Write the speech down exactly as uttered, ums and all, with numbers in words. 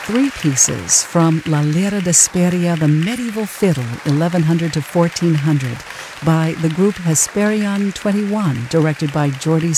three pieces from La Lira d'Hesperia, the medieval fiddle, eleven hundred to fourteen hundred, by the group Hesperion twenty-one, directed by Jordi